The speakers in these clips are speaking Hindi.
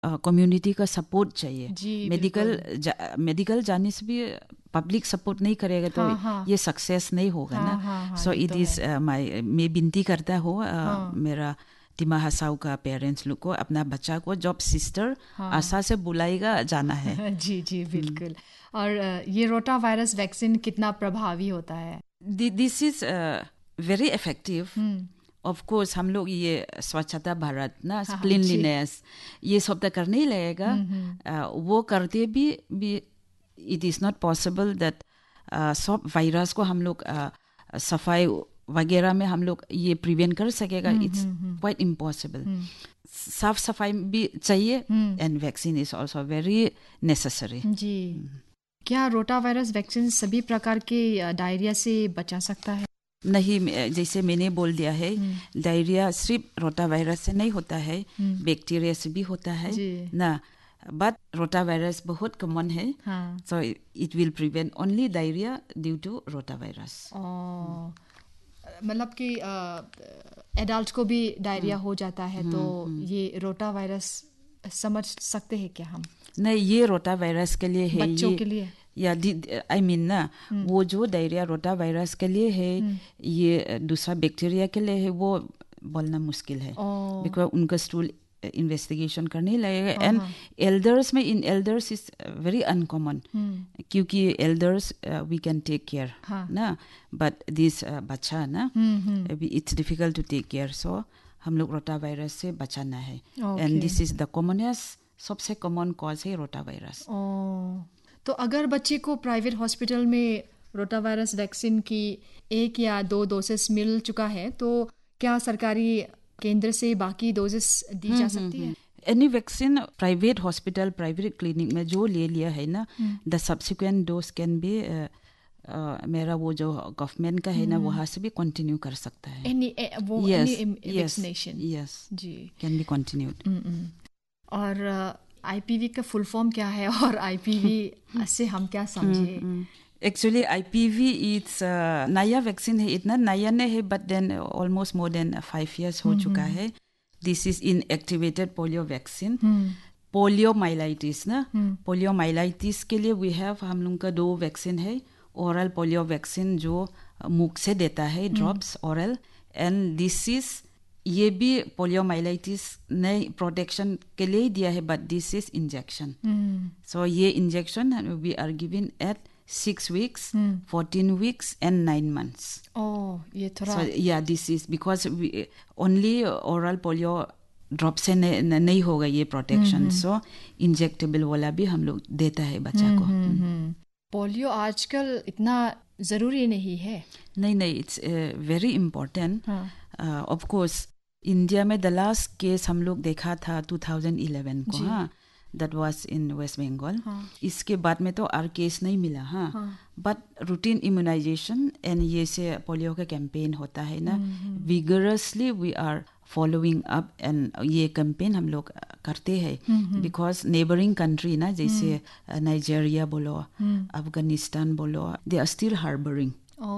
कम्युनिटी का सपोर्ट चाहिए। बिल्कुल। मेडिकल जाने से भी पब्लिक सपोर्ट नहीं करेगा तो ये सक्सेस नहीं होगा ना। सो इट इज मैं विनती करता हूँ मेरा टीमा हसाऊ का पेरेंट्स लोग को, अपना बच्चा को जब सिस्टर आशा से बुलाएगा जाना है। जी बिल्कुल। और ये रोटा वायरस वैक्सीन कितना प्रभावी होता है? This is very effective. Of course हम लोग ये स्वच्छता भारत ना, क्लीनलीनेस ये सब तो करने ही लगेगा। वो करते भी it is not possible that सब वायरस को हम लोग सफाई वगैरह में हम लोग ये प्रिवेंट कर सकेगा। It's quite impossible. साफ सफाई भी चाहिए and vaccine is also very necessary. जी। क्या रोटा वायरस वैक्सीन सभी प्रकार के डायरिया से बचा सकता है? नहीं, जैसे मैंने बोल दिया है, डायरिया सिर्फ रोटा वायरस से नहीं होता है, बैक्टीरिया से भी होता है ना। बट रोटा वायरस बहुत कॉमन है, so it will prevent only diarrhoea due to rota virus. मतलब कि एडल्ट को भी डायरिया हो जाता है तो ये रोटा वायरस समझ सकते हैं क्या हम? नहीं, ये रोटा वायरस के लिए है, बच्चों के लिए या आई मीन ना, वो जो डायरिया रोटा वायरस के लिए है, ये दूसरा बैक्टीरिया के लिए है, वो बोलना मुश्किल है बिकॉज उनका स्टूल इन्वेस्टिगेशन करने लगेगा। एंड एल्डर्स में, इन एल्डर्स इज वेरी अनकॉमन क्योंकि elders we can take care ना, बट दिस बच्चा ना it's difficult to take care. सो हम लोग रोटा वायरस से बचाना है। And this is the commonest, सबसे कॉमन कॉज है रोटा वायरस। तो अगर बच्चे को प्राइवेट हॉस्पिटल में रोटा वायरस वैक्सीन की 1 या 2 डोसेस मिल चुका है तो क्या सरकारी केंद्र से बाकी डोजेस दी जा सकती है? Any vaccine private hospital, private clinic में जो ले लिया है ना, the subsequent dose can be मेरा वो जो गवर्नमेंट का है ना, वहाँ से भी कंटिन्यू कर सकता है। Any vaccination ji can be continued. और आईपीवी का फुल फॉर्म क्या है और आईपीवी से हम क्या समझे? एक्चुअली आईपीवी इट्स नया वैक्सीन है, इतना नया नहीं है but then almost more than 5 years हो चुका है। This is inactivated polio vaccine. Poliomyelitis ना, पोलियोमाइलाइटिस के लिए वी हैव, हम लोग का 2 वैक्सीन है। ओरल पोलियो वैक्सीन जो मुख से देता है, drops oral, and this is, ये भी पोलियोमाइलाइटिस ने प्रोटेक्शन के लिए ही दिया है, बट दिस इज इंजेक्शन। सो ये injection we are given at 6 weeks, 14 weeks and 9 months. ये थोड़ा this is because only oral polio drop से नहीं होगा ये प्रोटेक्शन। सो इंजेक्टेबल वाला भी हम लोग देता है बच्चा को। पोलियो आजकल इतना जरूरी नहीं है। नहीं, it's very important. Of course India में द लास्ट केस हम लोग देखा था 2011 को, हाँ, that was in waste Bengal. इसके बाद में तो और केस नहीं मिला, हाँ, बट रूटीन इम्यूनाइजेशन एंड ये से पोलियो का कैंपेन होता है ना, vigorously we are following up and ये कैंपेन हम लोग करते हैं बिकॉज नेबरिंग कंट्री ना, जैसे नाइजीरिया बोलो, अफगानिस्तान बोलो, they are still harbouring,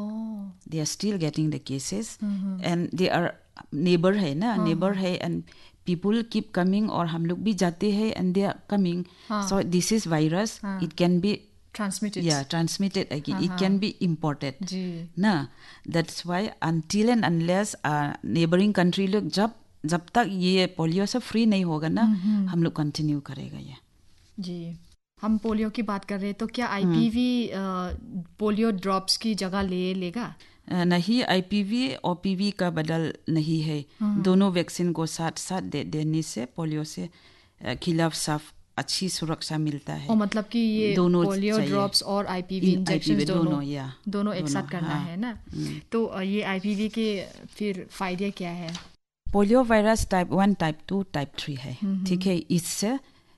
they are still getting the cases and they are neighbour है ना, नेबर है एंड people keep coming और हम लोग भी जाते हैं and they are coming. So this is virus. It can be transmitted. Yeah, transmitted again. It can be imported. ना, that's why until and unless neighboring country लोग जब तक ये पोलियो से फ्री नहीं होगा ना, हम लोग कंटिन्यू करेगा ये। जी, हम पोलियो की बात कर रहे हैं तो क्या आईपीवी पोलियो ड्रॉप्स की जगह लेगा? नहीं, आईपीवी ओपीवी का बदल नहीं है। दोनों वैक्सीन को साथ साथ देने से पोलियो से खिलाफ साफ अच्छी सुरक्षा मिलता है। मतलब कि ये पोलियो ड्रॉप्स और आईपीवी इंजेक्शन दोनों एक साथ करना है ना। तो ये आईपीवी के फिर फायदे क्या है? Polio virus type 1, type 2, type 3 है, ठीक है। इससे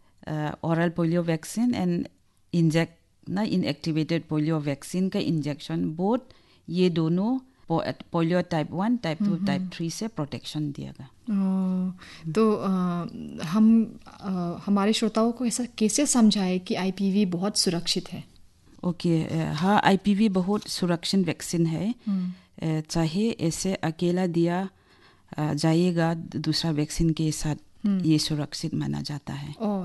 oral polio vaccine and inactivated polio vaccine का इंजेक्शन, बोथ ये दोनों पोलियो टाइप 1, टाइप 2, टाइप 3 से प्रोटेक्शन दिएगा। तो हमारे श्रोताओं को ऐसा कैसे समझाए कि आईपीवी बहुत सुरक्षित है? ओके, हाँ, आईपीवी बहुत सुरक्षित वैक्सीन है। चाहे ऐसे अकेला दिया जाएगा दूसरा वैक्सीन के साथ ये सुरक्षित माना जाता है।